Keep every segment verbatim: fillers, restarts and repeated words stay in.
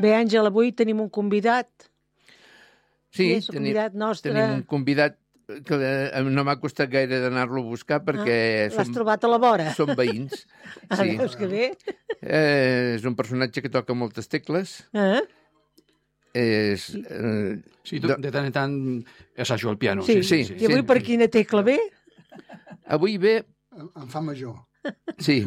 Bé, Àngel, avui tenim un convidat. Sí, és un tenim, convidat nostre. tenim un convidat que no m'ha costat gaire d'anar-lo a buscar perquè Ah, l'has som, trobat a la vora. som veïns. Ah, Sí. veus que bé? Eh, és un personatge que toca moltes tecles. Ah? És, eh, Sí, tu, de tant en tant assajo el piano. Sí. sí, I avui sí. per quina tecla ve? avui ve... En fa major. Sí,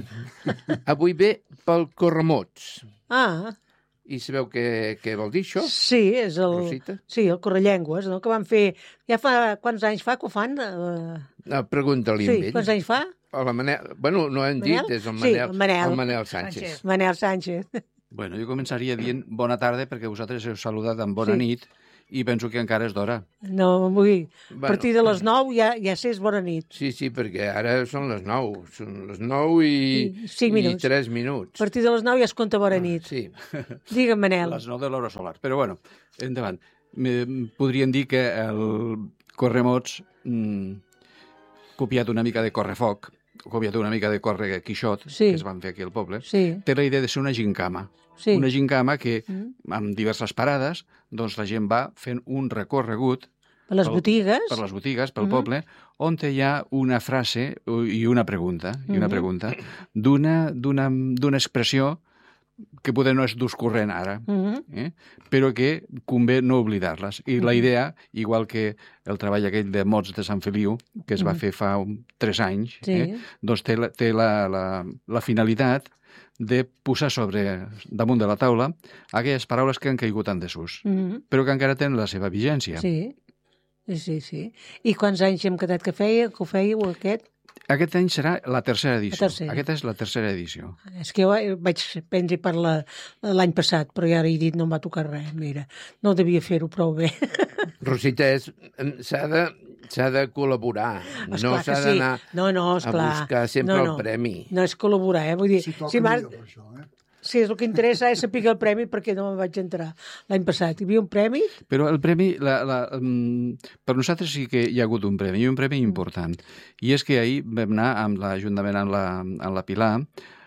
avui ve pel corremots. Ah, I sabeu què, què vol dir això? sí, és el... Rosita? Sí, el Correllengües, no? Que van fer... Ja fa... Quants anys fa que ho fan? Uh... No, pregunta-li Sí, amb ell. quants anys fa? O la Manel... Bueno, no hem Manel? dit, és el Sí, Manel, el Manel. el Manel Sánchez. Manel Sánchez. Bueno, jo començaria dient bona tarda perquè vosaltres heu saludat amb bona Sí. nit i penso que encara és d'hora. No, vull... Bueno. A partir de les nou ja, ja sé, és bona nit. Sí, sí, perquè ara són les nou. Són les nou i, I cinc minuts. i tres minuts. A partir de les nou ja es compta bona nit. Sí. Digue'm, Manel. Les nou de l'hora solar. Però bueno, endavant. Me- Podríem dir que el Corremots, mm, copiat una mica de Correfoc, copiat una mica de Corre Quixot, Sí. que es van fer aquí al poble, Sí, té la idea de ser una gincama. sí. Una gincama que, Mm. amb diverses parades, doncs la gent va fent un recorregut Per les pel- botigues. per les botigues, pel Mhm. poble, on hi ha una frase i una pregunta, i una Mhm. pregunta d'una d'una d'una expressió que poder no és d'ús corrent ara, Mhm. eh? però que convé no oblidar-les. I la Mhm. idea, igual que el treball aquell de Mots de Sant Feliu, que es va Mhm. fer fa un, tres anys, Sí. eh? doncs té, la, té la, la, la finalitat de posar sobre damunt de la taula aquelles paraules que han caigut en desús, Mhm. però que encara tenen la seva vigència. Sí. Sí, sí, sí. I quants anys hem quedat que feia, que ho fèieu, aquest? Aquest any serà la tercera edició. La tercera. Aquesta és la tercera edició. És que jo vaig prendre per la- l'any passat, però ja ara he dit no em va tocar res, mira. No devia fer-ho prou bé. Rosita, és- s'ha de, s'ha de col·laborar. No Esclar que s'ha sí. d'anar No, no, a esclar. buscar sempre No, no. el premi. No és col·laborar, eh? Vull dir, Si toca si m'has- millor per això, eh? sí, és el que interessa és saber el premi perquè no me'n vaig entrar l'any passat. Hi havia un premi? Però el premi, la, la, um, per nosaltres sí que hi ha hagut un premi, i un premi important. I és que ahir vam anar amb la, juntament amb la, amb la Pilar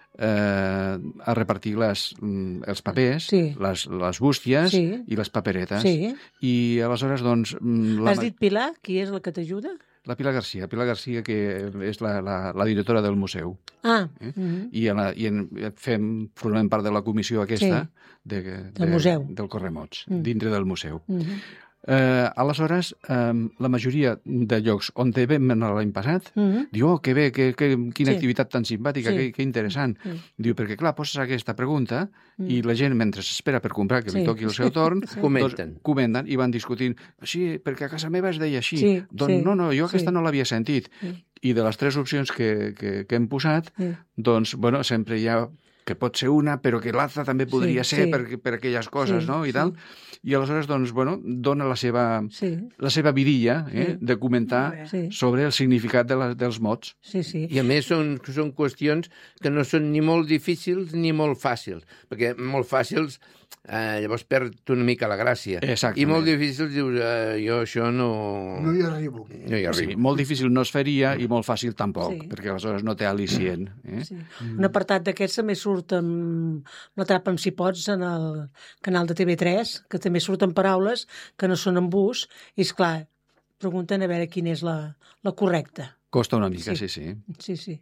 eh, a repartir les, mm, els papers, Sí. les, les bústies Sí. i les paperetes. Sí. I aleshores, doncs... mm, La, Has dit Pilar? Qui és la que t'ajuda? La Pilar Garcia, Pilar Garcia, que és la, la, la directora del museu. Ah, Eh? mhm. I, en la, i en, fem, formem part de la comissió aquesta Sí. de, de, Del museu. del Corremots, Mm. dintre del museu. Mhm. Eh, aleshores, eh, la majoria de llocs on te vam anar l'any passat, Mhm. diu, oh, que bé, que, que, quina Sí. activitat tan simpàtica, Sí. que, que interessant. Mm. Diu, perquè clar, poses aquesta pregunta Mm. i la gent, mentre s'espera per comprar, que Sí. li toqui el seu torn, Sí. Comenten. Doncs, comenten i van discutint, sí, perquè a casa meva es deia així. Sí, doncs sí, no, no, jo aquesta sí. no l'havia sentit. Sí. I de les tres opcions que, que, que hem posat, Sí. doncs, bueno, sempre hi ha que pot ser una, però que l'altra també podria Sí, ser sí. per, per aquelles coses, Sí, no? I sí. tal. I aleshores, doncs, bueno, dona la seva, Sí, la seva vidilla eh, Sí. de comentar sí, sobre el significat de la, dels mots. sí, sí. I a més són, són qüestions que no són ni molt difícils ni molt fàcils, perquè molt fàcils eh, llavors perd una mica la gràcia. Exactament. I molt difícils dius, eh, jo això no... No hi arribo. no hi O sigui, arribo. molt difícil no es faria i molt fàcil tampoc, Sí. perquè aleshores no té al·licient. Eh? Sí. Un apartat d'aquests també surt amb l'Atrapa'm si pots en el canal de T V tres, que també surten paraules que no són en bus, i és clar, pregunten a veure quina és la, la correcta. Costa una mica, Sí. sí, sí. Sí, sí.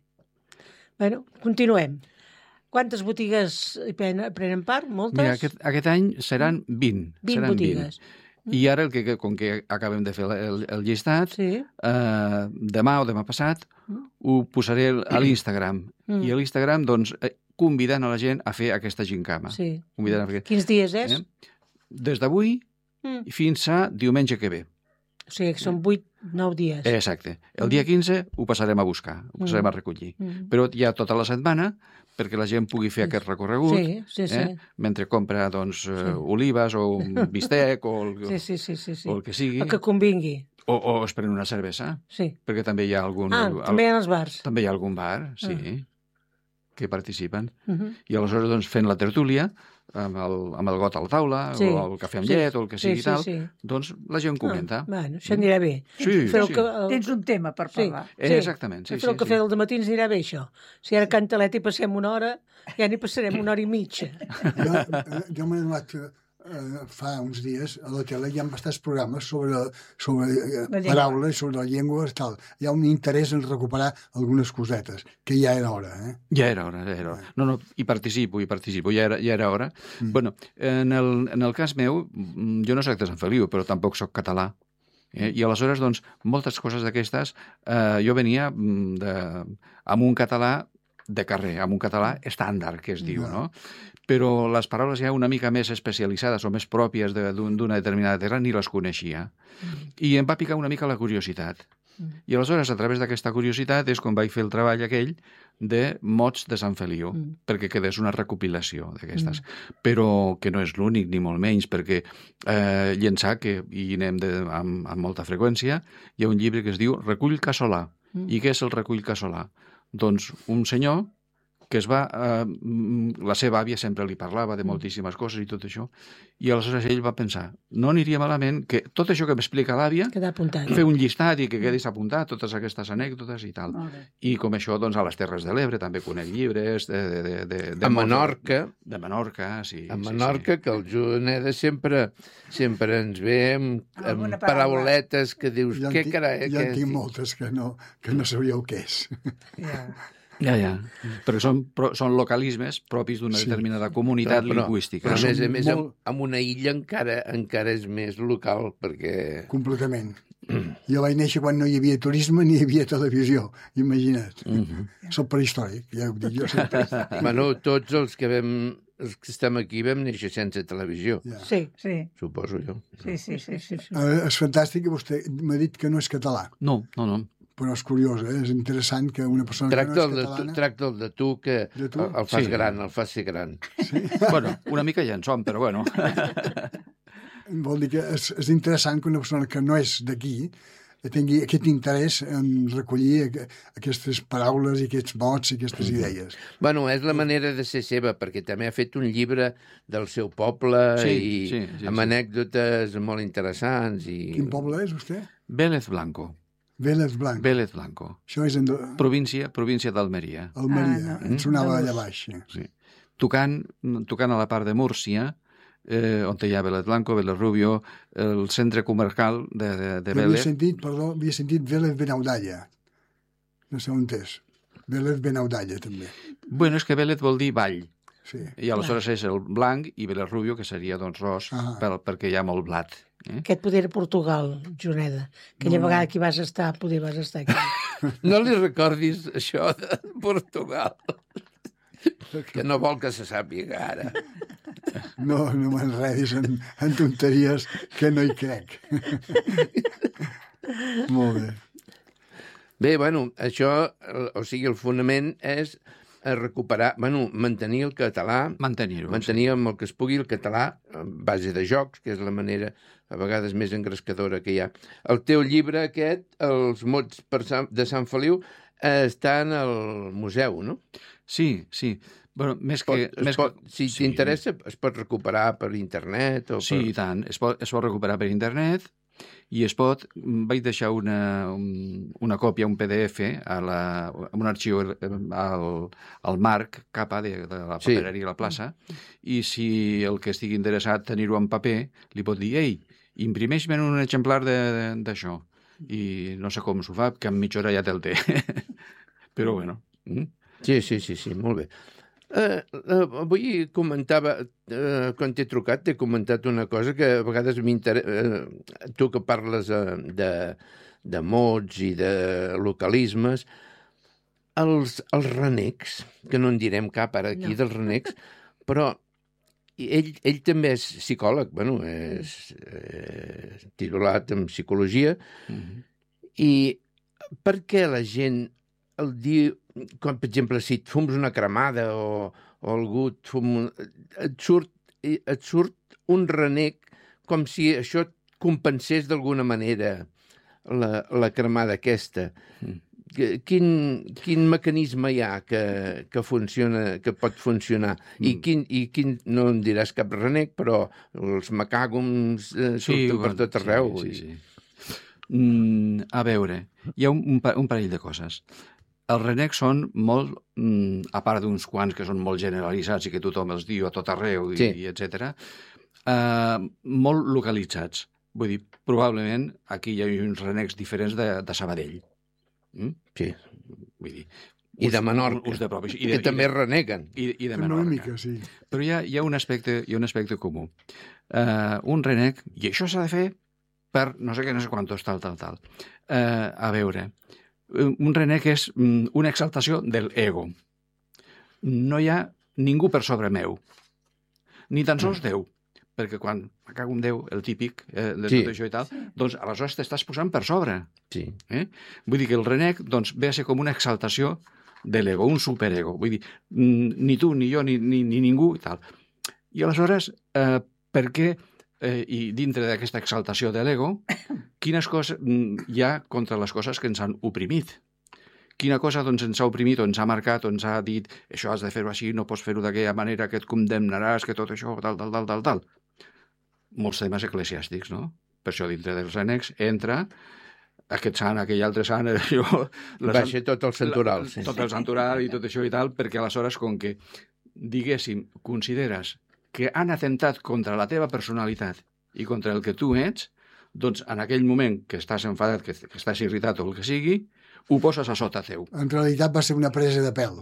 Bueno, continuem. Quantes botigues hi prenen, prenen part? Moltes? Mira, aquest, aquest any seran vint. vint seran botigues. vint. I ara, el que, com que acabem de fer el, el llistat, Sí. eh, demà o demà passat Mm. ho posaré a l'Instagram. Mm. I a l'Instagram, doncs, eh, convidant a la gent a fer aquesta gincama. Sí. Convidant a fer... Quins dies és? Eh? Des d'avui Mm. fins a diumenge que ve. O sigui, que són vuit, nou dies. Exacte. El dia quinze ho passarem a buscar, ho passarem Mm. a recollir. Mm. Però hi ha tota la setmana perquè la gent pugui fer aquest recorregut, Sí, sí, sí. eh? mentre compra doncs, eh, Sí. olives o un bistec o el, Sí, sí, sí, sí, sí. o el que sigui, El que convingui. o, o es pren una cervesa, Sí. perquè també hi ha algun, Ah, al- també hi ha els bars. també hi ha algun bar, sí, Ah. que participen. Uh -huh. I aleshores, doncs, fent la tertúlia, amb el, amb el got a la taula, Sí, o el cafè amb sí, llet, o el que sí, sigui sí, tal, sí. doncs la gent comenta. Ah, bueno, això anirà bé. Sí, Fer el sí. que- el- Tens un tema per Sí, parlar. Eh, exactament, sí, fer el sí, cafè sí. del dematí ens anirà bé, això. Si ara Cantalet hi passem una hora, ja n'hi passarem una hora i mitja. Jo, eh, jo m'he anat eh, fa uns dies a la tele, hi ha bastants programes sobre, sobre eh, La llengua. paraules, sobre la llengua, tal. Hi ha un interès en recuperar algunes cosetes, que ja era hora, eh? Ja era hora, ja era hora. No, no, hi participo, hi participo, ja era, ja era hora. Mm. Bueno, en el, en el cas meu, mm, jo no soc de Sant Feliu, però tampoc soc català. Eh? I aleshores, doncs, moltes coses d'aquestes, eh, jo venia mm, de, amb un català de carrer, amb un català estàndard, que es diu, Ja. no? Però les paraules ja una mica més especialitzades o més pròpies de- d'un- d'una determinada terra ni les coneixia. I em va picar una mica la curiositat. I aleshores, a través d'aquesta curiositat, és quan vaig fer el treball aquell de mots de Sant Feliu, Mm. perquè quedés una recopilació d'aquestes. Però que no és l'únic, ni molt menys, perquè eh, llençar, que hi anem de, amb, amb molta freqüència, hi ha un llibre que es diu Recull Casolà. Mm. I què és el Recull Casolà? Doncs un senyor que es va... Eh, mm, la seva àvia sempre li parlava de moltíssimes coses i tot això, i aleshores ell va pensar, no aniria malament que tot això que m'explica l'àvia, Quedar apuntat. fer un llistat i que quedis apuntat totes aquestes anècdotes i tal. Molt bé. I com això, doncs, a les Terres de l'Ebre també conec llibres de... de, de, de, de A molts- Menorca, De Menorca, sí. a sí, Menorca, que el Juneda sempre, sempre ens ve amb, amb Alguna paraula. parauletes que dius, Jo en què tinc- carai, Jo què en tinc és?" moltes que no, que no sabríeu què és. Ja. Sí. Ja, ja. Perquè són, pro, són localismes propis d'una Sí. determinada comunitat Però- lingüística. Però, a Són més a més, molt- amb, amb una illa encara encara és més local, perquè... Completament. Jo vaig néixer quan no hi havia turisme ni hi havia televisió, imagina't. Mm -hmm. Soc prehistòric, ja ho dic jo sempre. Bueno, tots els que vam, els que estem aquí vam néixer sense televisió, Ja. Sí, Sí, suposo jo. sí, sí, sí, sí. Eh, és fantàstic que vostè m'ha dit que no és català, No, no, no. però és curiós, eh? És interessant que una persona que Tracta no el és de tu, catalana... tracta'l de tu, que De tu? el, el fas Sí. gran, el fas ser gran. Bueno, una mica ja en som, però bueno. Vol dir que és, és interessant que una persona que no és d'aquí tingui aquest interès en recollir aqu- aquestes paraules i aquests mots i aquestes idees. Bueno, és la manera de ser seva, perquè també ha fet un llibre del seu poble Sí, i sí, sí, amb sí. anècdotes molt interessants. I... Quin poble és, vostè? Vélez Blanco. Vélez Blanc. Vélez Blanco. Això és en Província, província d'Almeria. Almeria. Ah, no. Em sonava Mm. allà baix. Sí. Sí. Tocant, tocant a la part de Múrcia, eh, on hi ha Vélez Blanco, Vélez Rubio, el centre comarcal de, de, de Jo havia Vélez. sentit, perdó, havia sentit Vélez Benaudalla. No sé on és. Vélez Benaudalla, també. Bueno, és que Vélez vol dir vall. Sí. I aleshores és el blanc i Vélez Rubio, que seria doncs ros, Ah. per, perquè hi ha molt blat. Eh? aquest poder era Portugal, Juneda. Aquella No. vegada que hi vas estar, poder vas estar aquí. No li recordis això de Portugal, que no vol que se sàpiga ara. No, no m'enredis en, en tonteries que no hi crec. Molt bé. Bé, bueno, això, eh, o sigui, el fonament és eh, recuperar, bueno, mantenir el català, Mantenir-ho. mantenir amb el que es pugui el català, en base de jocs, que és la manera a vegades més engrescadora que hi ha. El teu llibre aquest, Els mots per Sant, de Sant Feliu, eh, està en el museu, no? Sí, sí. Bueno, més Pot, que... es més pot, que... si t'interessa, es pot recuperar per internet o Sí, per... i tant. Es pot, es pot recuperar per internet i es pot... Vaig deixar una, un, una còpia, un P D F, a la, amb un arxiu al, al Marc Capa de, de la Sí. papereria a la plaça, i si el que estigui interessat tenir-ho en paper, li pot dir, ei, imprimeix-me un exemplar de- d'això. I no sé com s'ho fa, que en mitja hora ja te'l té. Però bueno... Mm? Sí, sí, sí, sí, molt bé. Uh, uh, avui comentava, uh, quan t'he trucat, t'he comentat una cosa que a vegades m'interessa, uh, tu que parles uh, de, de mots i de localismes, els, els renecs, que no en direm cap ara aquí No. dels renecs, però ell, ell també és psicòleg, bueno, és eh, titulat en psicologia, Mm-hmm. i per què la gent el diu, com per exemple, si et fums una cremada o, o algú et fum... un- Et surt, et surt un renec com si això et compensés d'alguna manera la, la cremada aquesta. Mm. quin, quin mecanisme hi ha que, que funciona, que pot funcionar? I, quin, i quin, no em diràs cap renec, però els macàgums eh, surten sí, per tot arreu. Sí, sí, sí. Mm, a veure, hi ha un, un, un parell de coses. Els renecs són molt, mm, a part d'uns quants que són molt generalitzats i que tothom els diu a tot arreu, i, sí. i etcètera, eh, molt localitzats. Vull dir, probablement aquí hi ha uns renecs diferents de, de Sabadell. Mm? Sí. Vull dir, I de Menorca, us de prop, i de, que també reneguen. I, i de Menorca. Mica, sí. Però hi ha, hi ha, un aspecte, hi ha un aspecte comú. Uh, un renec, i això s'ha de fer per no sé què, no sé quantos, tal, tal, tal. Uh, a veure, un renec és una exaltació del ego. No hi ha ningú per sobre meu, ni tan sols Déu, perquè quan me cago en Déu, el típic eh, de sí. tot això i tal, doncs aleshores t'estàs posant per sobre. Sí. Eh? Vull dir que el renec doncs, ve a ser com una exaltació de l'ego, un superego. Vull dir, ni tu, ni jo, ni, ni, ni ningú i tal. I aleshores, eh, per què, eh, i dintre d'aquesta exaltació de l'ego, quines coses hi ha contra les coses que ens han oprimit? Quina cosa doncs, ens ha oprimit o ens ha marcat o ens ha dit això has de fer-ho així, no pots fer-ho d'aquella manera, que et condemnaràs, que tot això, tal, tal, tal, tal, tal. Molts temes eclesiàstics, no? Per això dintre dels renecs entra aquest sant, aquell altre sant, això... Baixa tot el santoral. Sí. Tot el santoral i tot això i tal, perquè aleshores, com que, diguéssim, consideres que han atentat contra la teva personalitat i contra el que tu ets, doncs en aquell moment que estàs enfadat, que, que estàs irritat o el que sigui, ho poses a sota teu. En realitat va ser una presa de pèl,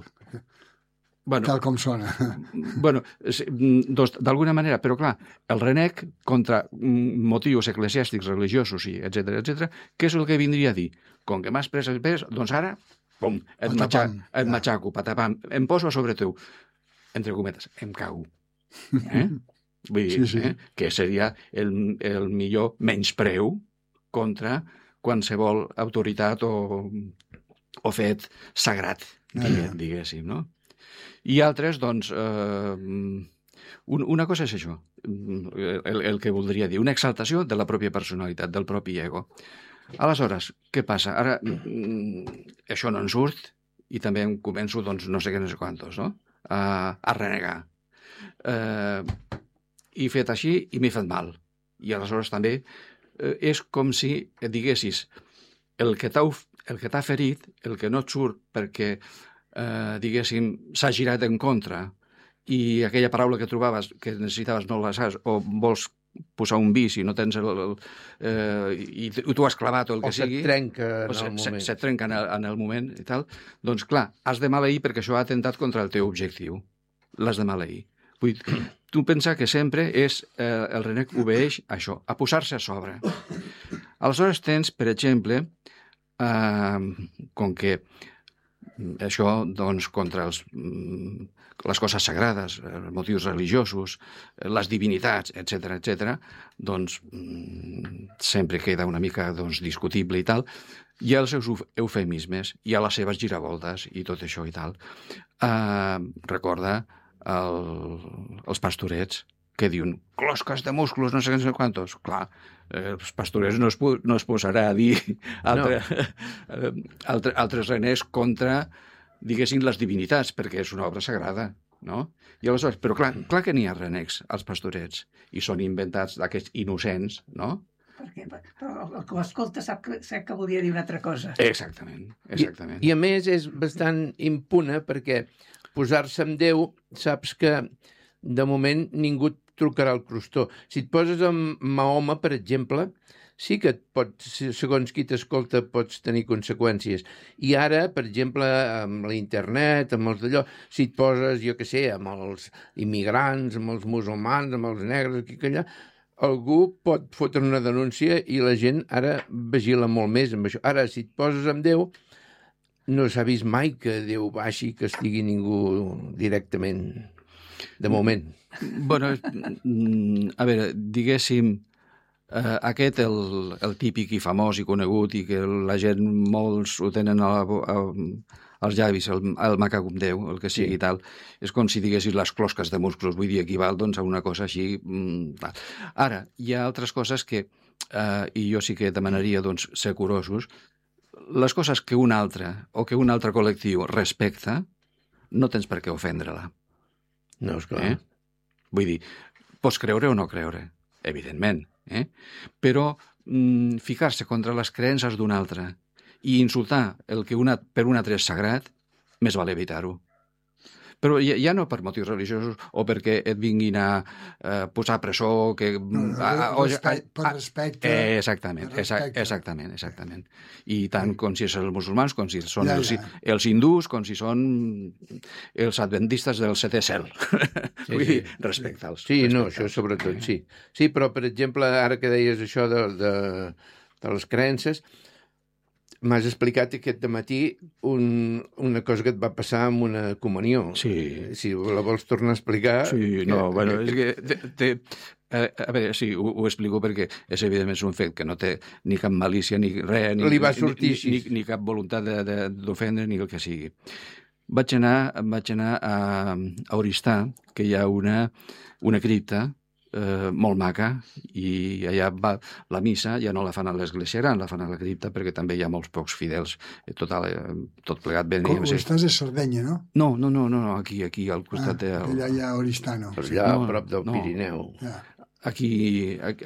bueno, tal com sona. Bueno, doncs, d'alguna manera, però clar, el renec contra motius eclesiàstics, religiosos, i etcètera, etcètera, què és el que vindria a dir? Com que m'has pres el pes, doncs ara, pum, et, matxa, et matxaco, patapam, em poso a sobre teu. Entre cometes, em cago. Eh? Vull dir, sí, sí. Eh? Que seria el, el millor menyspreu contra qualsevol autoritat o, o fet sagrat, digue, diguéssim, no? I altres, doncs, eh, un, una cosa és això, el, el que voldria dir, una exaltació de la pròpia personalitat, del propi ego. Aleshores, què passa? Ara, això no en surt i també em començo, doncs, no sé què, no sé quantos, no? A, a renegar. Eh, I fet així, i m'he fet mal. I aleshores també eh, és com si diguessis el que t'ha el que t'ha ferit, el que no et surt perquè, eh, diguéssim, s'ha girat en contra i aquella paraula que trobaves, que necessitaves, no la saps, o vols posar un vis i no tens el... el eh, i tu has clavat o el que o sigui... O se't trenca en se, el moment. Se, se't trenca en el, en el moment i tal. Doncs clar, has de maleir perquè això ha atentat contra el teu objectiu. L'has de maleir. Vull dir, tu pensa que sempre és, eh, el renec obeeix a això, a posar-se a sobre. Aleshores tens, per exemple, eh, com que això, doncs, contra els, les coses sagrades, els motius religiosos, les divinitats, etcètera, etcètera, doncs sempre queda una mica doncs, discutible i tal. Hi ha els seus eufemismes, hi ha les seves giravoltes i tot això i tal. Eh, recorda el, els pastorets que diuen closques de musclos, no sé què, no sé quantos. Clar, eh, els pastorets no es, no es posarà a dir altre, no. altre, altres reners contra, diguéssim, les divinitats, perquè és una obra sagrada, no? I aleshores, però clar, clar que n'hi ha renecs, als pastorets, i són inventats d'aquests innocents, no? Perquè, però el que l'escolta sap que, sap que volia dir una altra cosa. Exactament, exactament. I, I a més és bastant impune perquè posar-se amb Déu, saps que de moment ningú et trucarà al crostó. Si et poses amb Mahoma, per exemple, sí que et pot, segons qui t'escolta, pots tenir conseqüències. I ara, per exemple, amb la internet, amb els d'allò, si et poses, jo què sé, amb els immigrants, amb els musulmans, amb els negres, aquí que allà, algú pot fotre una denúncia i la gent ara vigila molt més amb això. Ara, si et poses amb Déu, no s'ha vist mai que Déu baixi que estigui ningú directament, de moment. Bueno, a veure, diguéssim, eh, aquest, el, el típic i famós i conegut i que la gent, molts ho tenen a la, a, als llavis, el, el macacum Déu, el que sigui, sí. Tal, és com si diguessis les closques de musclos, vull dir, equival doncs, a una cosa així. Mm, tal. Ara, hi ha altres coses que, eh, i jo sí que demanaria doncs, ser curosos, les coses que un altre o que un altre col·lectiu respecta, no tens per què ofendre-la. No, esclar. Eh? Vull dir, pots creure o no creure, evidentment, eh? Però mm, ficar-se contra les creences d'un altre i insultar el que una, per un altre és sagrat, més val evitar-ho. Però ja, ja no per motius religiosos o perquè et vinguin a eh, posar presó... Que, No, no, a, a, per respecte, per respecte. Eh, exactament, per exa, respecte. exactament, exactament. I tant com si són els musulmans, com si són Ja, els, ja. els hindús, com si són els adventistes del setè cel. Sí, Vull sí. dir, respecta'ls. Sí, no, respecta'ls. això sobretot, sí. Sí, però, per exemple, ara que deies això de, de, de les creences, m'has explicat aquest dematí un, una cosa que et va passar amb una comunió. Sí. Si la vols tornar a explicar... Sí, que, no, bueno, que, és que... Té, té, a, a veure, sí, ho, ho explico perquè és evidentment és un fet que no té ni cap malícia ni res, ni, Li va sortir ni, així. ni, ni, ni cap voluntat de- de- d'ofendre ni el que sigui. Vaig anar, vaig anar a, a Oristà, que hi ha una, una cripta eh, molt maca, i allà va la missa, ja no la fan a l'església gran, la fan a la cripta, perquè també hi ha molts pocs fidels. Eh, Total, eh, tot plegat ben... Com, estàs a Sardenya, no? No, no, no, no, no, aquí, aquí, al Ah, costat de... allà hi ha Oristano. per allà, No, a prop del no. Pirineu. Ja. Aquí, aquí,